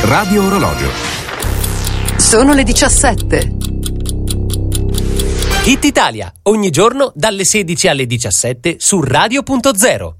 Radio Orologio. Sono le 17. Hit Italia, ogni giorno dalle 16 alle 17 su Radio.0.